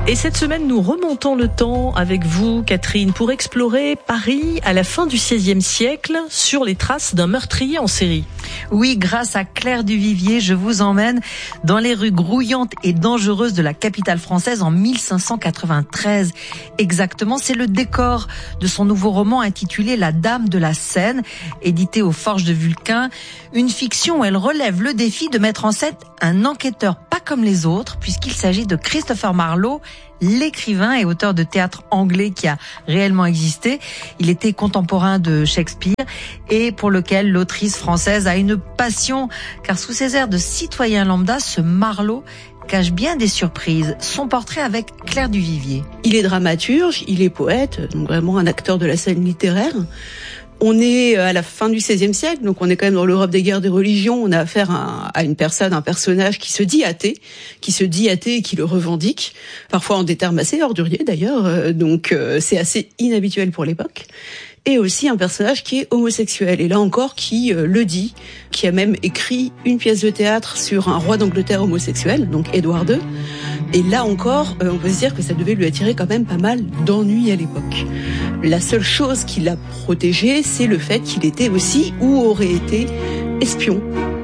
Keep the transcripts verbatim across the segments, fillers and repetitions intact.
Et cette semaine, nous remontons le temps avec vous, Catherine, pour explorer Paris à la fin du seizième siècle sur les traces d'un meurtrier en série. Oui, grâce à Claire Duvivier, je vous emmène dans les rues grouillantes et dangereuses de la capitale française en mille cinq cent quatre-vingt-treize. Exactement, c'est le décor de son nouveau roman intitulé La Dame de la Seine, édité aux Forges de Vulcain. Une fiction où elle relève le défi de mettre en scène un enquêteur pas comme les autres, puisqu'il s'agit de Christopher Marlowe, l'écrivain et auteur de théâtre anglais qui a réellement existé. Il était contemporain de Shakespeare et pour lequel l'autrice française a une passion, car sous ses airs de citoyen lambda, ce Marlowe cache bien des surprises. Son portrait avec Claire Duvivier. Il est dramaturge, il est poète, donc vraiment un acteur de la scène littéraire. On est à la fin du seizième siècle, donc on est quand même dans l'Europe des guerres des religions. On a affaire à, à une personne, un personnage qui se dit athée, qui se dit athée et qui le revendique, parfois en des termes assez orduriers d'ailleurs, donc c'est assez inhabituel pour l'époque. Et aussi un personnage qui est homosexuel, et là encore qui euh, le dit, qui a même écrit une pièce de théâtre sur un roi d'Angleterre homosexuel, donc Édouard deux. Et là encore, euh, on peut se dire que ça devait lui attirer quand même pas mal d'ennuis à l'époque. La seule chose qui l'a protégé, c'est le fait qu'il était aussi, ou aurait été, espion.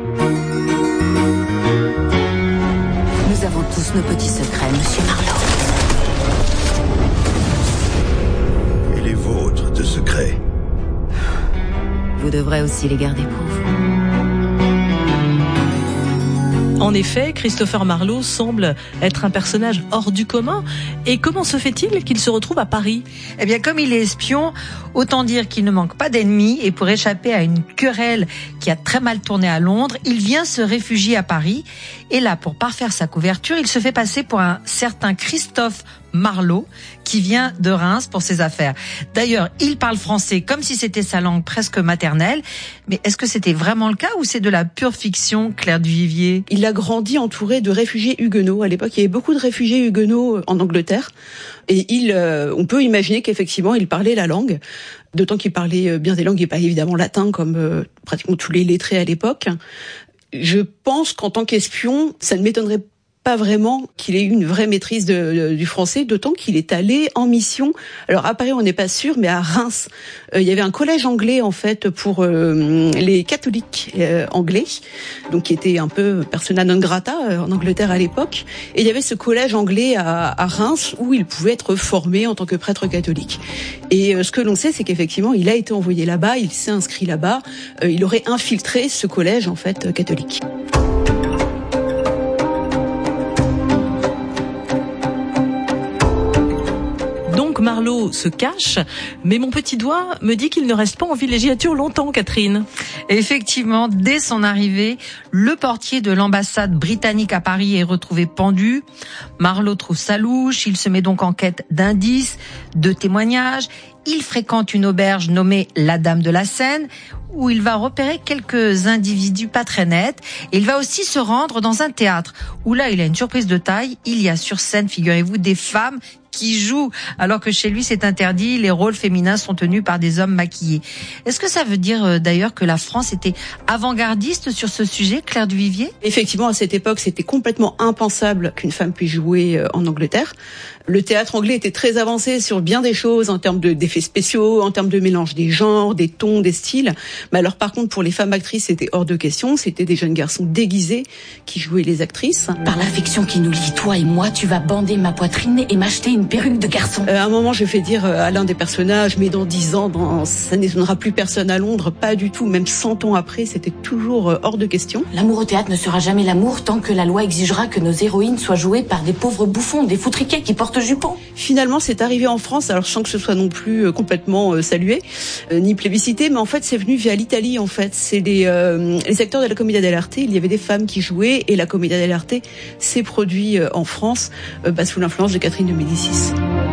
Nous avons tous nos petits secrets, monsieur Marlowe. De secrets. Vous devrez aussi les garder pour vous. En effet, Christopher Marlowe semble être un personnage hors du commun. Et comment se fait-il qu'il se retrouve à Paris ? Eh bien, comme il est espion, autant dire qu'il ne manque pas d'ennemis. Et pour échapper à une querelle qui a très mal tourné à Londres, il vient se réfugier à Paris. Et là, pour parfaire sa couverture, il se fait passer pour un certain Christophe Marlowe, qui vient de Reims pour ses affaires. D'ailleurs, il parle français comme si c'était sa langue presque maternelle. Mais est-ce que c'était vraiment le cas ou c'est de la pure fiction, Claire Duvivier ? Il a grandi entouré de réfugiés huguenots. À l'époque, il y avait beaucoup de réfugiés huguenots en Angleterre. Et il, euh, on peut imaginer qu'effectivement, il parlait la langue. D'autant qu'il parlait bien des langues et pas évidemment latin comme euh, pratiquement tous les lettrés à l'époque. Je pense qu'en tant qu'espion, ça ne m'étonnerait pas pas vraiment qu'il ait eu une vraie maîtrise de, de, du français, d'autant qu'il est allé en mission. Alors à Paris, on n'est pas sûr, mais à Reims, euh, il y avait un collège anglais en fait pour euh, les catholiques euh, anglais, donc qui était un peu persona non grata euh, en Angleterre à l'époque. Et il y avait ce collège anglais à, à Reims où il pouvait être formé en tant que prêtre catholique. Et euh, ce que l'on sait, c'est qu'effectivement, il a été envoyé là-bas, il s'est inscrit là-bas, euh, il aurait infiltré ce collège en fait euh, catholique. Marlowe se cache, mais mon petit doigt me dit qu'il ne reste pas en villégiature longtemps, Catherine. Effectivement, dès son arrivée, le portier de l'ambassade britannique à Paris est retrouvé pendu. Marlowe trouve sa louche, il se met donc en quête d'indices, de témoignages. Il fréquente une auberge nommée la Dame de la Seine, où il va repérer quelques individus pas très nets. Et il va aussi se rendre dans un théâtre, où là, il a une surprise de taille. Il y a sur scène, figurez-vous, des femmes qui jouent, alors que chez lui c'est interdit, les rôles féminins sont tenus par des hommes maquillés. Est-ce que ça veut dire euh, d'ailleurs que la France était avant-gardiste sur ce sujet, Claire Duvivier ? Effectivement, à cette époque, c'était complètement impensable qu'une femme puisse jouer euh, en Angleterre. Le théâtre anglais était très avancé sur bien des choses en termes de, d'effets spéciaux, en termes de mélange des genres, des tons, des styles. Mais alors par contre, pour les femmes actrices, c'était hors de question. C'était des jeunes garçons déguisés qui jouaient les actrices. Par l'affection qui nous lie, toi et moi, tu vas bander ma poitrine et m'acheter une perruque de garçon. Euh, à un moment, je fais dire à l'un des personnages, mais dans dix ans, dans, ça n'étonnera plus personne à Londres. Pas du tout. Même cent ans après, c'était toujours euh, hors de question. L'amour au théâtre ne sera jamais l'amour tant que la loi exigera que nos héroïnes soient jouées par des pauvres bouffons, des foutriquets qui portent jupons. Finalement, c'est arrivé en France, alors sans que ce soit non plus euh, complètement euh, salué, euh, ni plébiscité, mais en fait, c'est venu via l'Italie, en fait. C'est les, euh, les acteurs de la Commedia dell'arte. Il y avait des femmes qui jouaient, et la Commedia dell'arte s'est produit euh, en France, euh, bah, sous l'influence de Catherine de Médicis.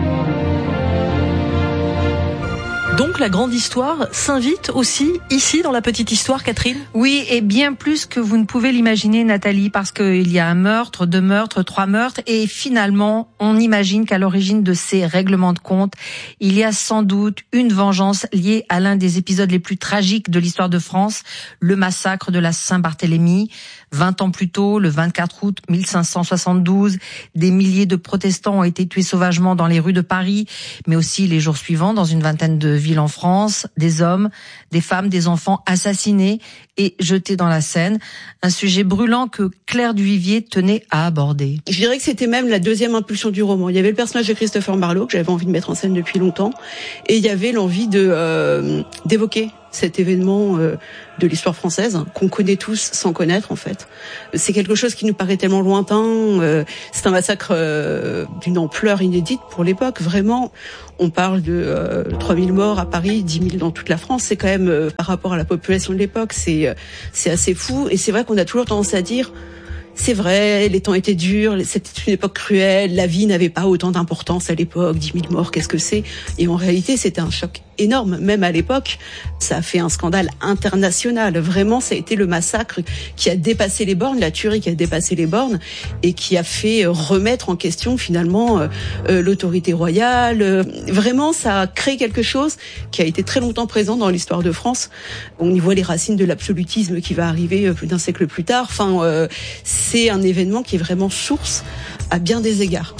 Donc la grande histoire s'invite aussi ici dans la petite histoire, Catherine ? Oui, et bien plus que vous ne pouvez l'imaginer, Nathalie, parce qu'il y a un meurtre, deux meurtres, trois meurtres, et finalement, on imagine qu'à l'origine de ces règlements de compte, il y a sans doute une vengeance liée à l'un des épisodes les plus tragiques de l'histoire de France, le massacre de la Saint-Barthélemy. Vingt ans plus tôt, le vingt-quatre août mille cinq cent soixante-douze, des milliers de protestants ont été tués sauvagement dans les rues de Paris, mais aussi les jours suivants dans une vingtaine de villes en France. Des hommes, des femmes, des enfants assassinés et jetés dans la Seine. Un sujet brûlant que Claire Duvivier tenait à aborder. Je dirais que c'était même la deuxième impulsion du roman. Il y avait le personnage de Christopher Marlowe que j'avais envie de mettre en scène depuis longtemps, et il y avait l'envie de euh, d'évoquer cet événement euh, de l'histoire française qu'on connaît tous sans connaître en fait. C'est quelque chose qui nous paraît tellement lointain. Euh, c'est un massacre euh, d'une ampleur inédite pour l'époque. Vraiment, on parle de euh, trois mille morts à Paris, dix mille dans toute la France. C'est quand même euh, par rapport à la population de l'époque, c'est euh, c'est assez fou. Et c'est vrai qu'on a toujours tendance à dire. C'est vrai, les temps étaient durs, c'était une époque cruelle, la vie n'avait pas autant d'importance à l'époque, dix mille morts, qu'est-ce que c'est ? Et en réalité, c'était un choc énorme, même à l'époque, ça a fait un scandale international. Vraiment, ça a été le massacre qui a dépassé les bornes, la tuerie qui a dépassé les bornes et qui a fait remettre en question finalement euh, l'autorité royale. Euh, vraiment, ça a créé quelque chose qui a été très longtemps présent dans l'histoire de France. On y voit les racines de l'absolutisme qui va arriver plus d'un siècle plus tard. Enfin, euh, c'est un événement qui est vraiment source à bien des égards.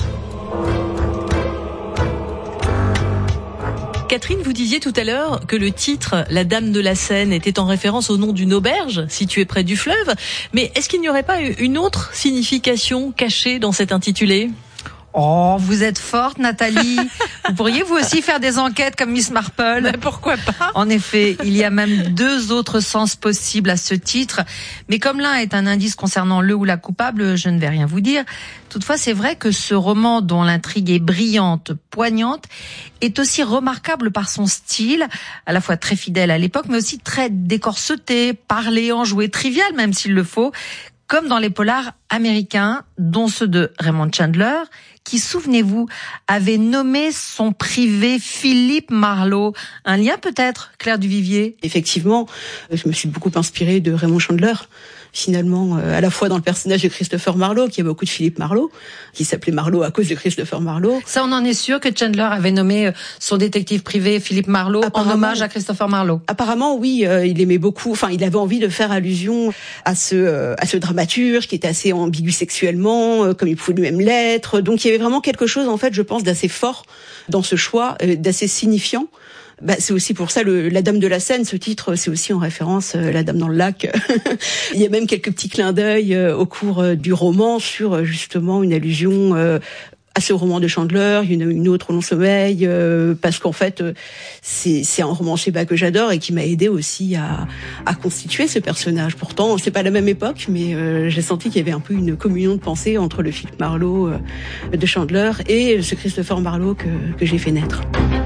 Catherine, vous disiez tout à l'heure que le titre « La Dame de la Seine » était en référence au nom d'une auberge située près du fleuve. Mais est-ce qu'il n'y aurait pas une autre signification cachée dans cet intitulé ? Oh, vous êtes forte, Nathalie. Vous pourriez vous aussi faire des enquêtes comme Miss Marple. Mais pourquoi pas ? En effet, il y a même deux autres sens possibles à ce titre. Mais comme l'un est un indice concernant le ou la coupable, je ne vais rien vous dire. Toutefois, c'est vrai que ce roman, dont l'intrigue est brillante, poignante, est aussi remarquable par son style, à la fois très fidèle à l'époque, mais aussi très décorseté, parlé, enjoué, trivial, même s'il le faut, comme dans les polars américains, dont ceux de Raymond Chandler, qui, souvenez-vous, avait nommé son privé Philippe Marlowe. Un lien peut-être, Claire Duvivier ? Effectivement, je me suis beaucoup inspirée de Raymond Chandler, finalement, euh, à la fois dans le personnage de Christopher Marlowe, qui a beaucoup de Philippe Marlowe, qui s'appelait Marlowe à cause de Christopher Marlowe. Ça, on en est sûr que Chandler avait nommé son détective privé Philippe Marlowe en hommage à Christopher Marlowe. Apparemment, oui, euh, il aimait beaucoup, enfin, il avait envie de faire allusion à ce, euh, à ce dramaturge qui était assez ambigu sexuellement, euh, comme il pouvait lui-même l'être. Donc, il y avait vraiment quelque chose, en fait, je pense, d'assez fort dans ce choix, euh, d'assez signifiant. Bah, c'est aussi pour ça le La Dame de la Seine, ce titre, c'est aussi en référence euh, La Dame dans le lac. Il y a même quelques petits clins d'œil euh, au cours euh, du roman sur euh, justement une allusion euh, à ce roman de Chandler, une, une autre au long sommeil, euh, parce qu'en fait euh, c'est, c'est un romancier bah, que j'adore et qui m'a aidé aussi à, à constituer ce personnage. Pourtant, c'est pas la même époque, mais euh, j'ai senti qu'il y avait un peu une communion de pensée entre le Philippe Marlowe euh, de Chandler et ce Christopher Marlowe que, que j'ai fait naître.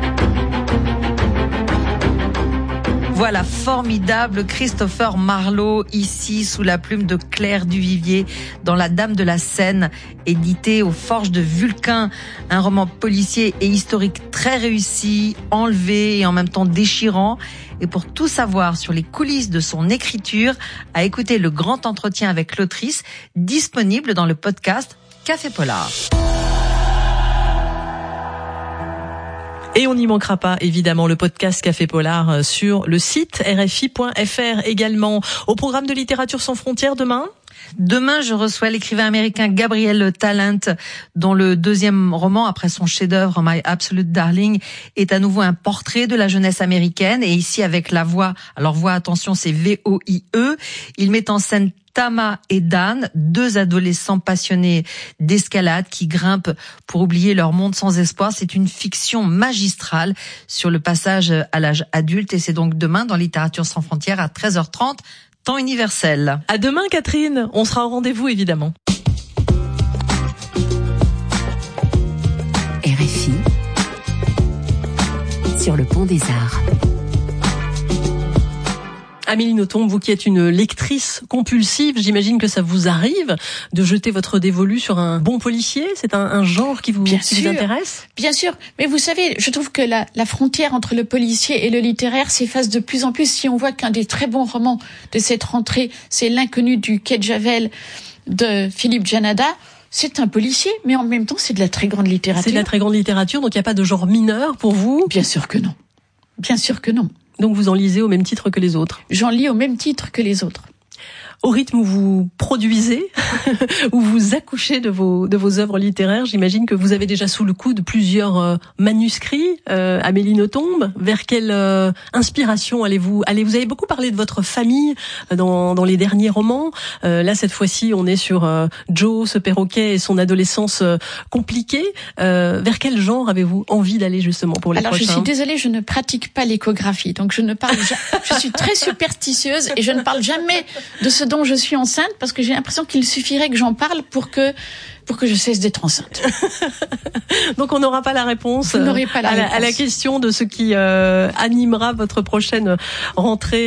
Voilà, formidable Christopher Marlowe, ici sous la plume de Claire Duvivier, dans La Dame de la Seine, édité aux Forges de Vulcain. Un roman policier et historique très réussi, enlevé et en même temps déchirant. Et pour tout savoir sur les coulisses de son écriture, à écouter le grand entretien avec l'autrice, disponible dans le podcast Café Polar. Et on n'y manquera pas, évidemment, le podcast Café Polar sur le site R F I point F R également. Au programme de Littérature sans frontières demain ? Demain, je reçois l'écrivain américain Gabriel Talent, dont le deuxième roman, après son chef-d'œuvre My Absolute Darling, est à nouveau un portrait de la jeunesse américaine. Et ici, avec la voix, alors voix, attention, c'est V O I E, il met en scène Tama et Dan, deux adolescents passionnés d'escalade qui grimpent pour oublier leur monde sans espoir. C'est une fiction magistrale sur le passage à l'âge adulte et c'est donc demain dans Littérature sans frontières à treize heures trente, temps universel. À demain, Catherine. On sera au rendez-vous, évidemment. R F I sur le Pont des Arts. Amélie Nothomb, vous qui êtes une lectrice compulsive, j'imagine que ça vous arrive de jeter votre dévolu sur un bon policier. C'est un, un genre qui vous, Bien qui sûr. vous intéresse ? Bien sûr, mais vous savez, je trouve que la, la frontière entre le policier et le littéraire s'efface de plus en plus. Si on voit qu'un des très bons romans de cette rentrée, c'est L'inconnu du quai de Javel de Philippe Janada, c'est un policier, mais en même temps, c'est de la très grande littérature. C'est de la très grande littérature, donc il n'y a pas de genre mineur pour vous ? Bien sûr que non. Bien sûr que non. Donc vous en lisez au même titre que les autres ? J'en lis au même titre que les autres. au rythme où vous produisez, où vous accouchez de vos de vos œuvres littéraires, j'imagine que vous avez déjà sous le coude plusieurs euh, manuscrits. Euh, Amélie Nothomb, vers quelle euh, inspiration allez-vous allez vous avez beaucoup parlé de votre famille dans dans les derniers romans. Euh, là, cette fois-ci, on est sur euh, Joe, ce perroquet et son adolescence euh, compliquée. Euh, vers quel genre avez-vous envie d'aller justement pour les Alors, prochains? Alors, je suis désolée, je ne pratique pas l'échographie, donc je ne parle. Ja- je suis très superstitieuse et je ne parle jamais de ce dont je suis enceinte parce que j'ai l'impression qu'il suffirait que j'en parle pour que pour que je cesse d'être enceinte. Donc on n'aura pas la réponse, Vous n'aurez pas la à, la, réponse à la question de ce qui euh, animera votre prochaine rentrée